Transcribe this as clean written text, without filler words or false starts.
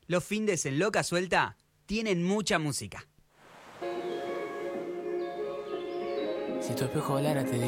Los findes en Loca Suelta tienen mucha música. Si tu espejo hablara, te diría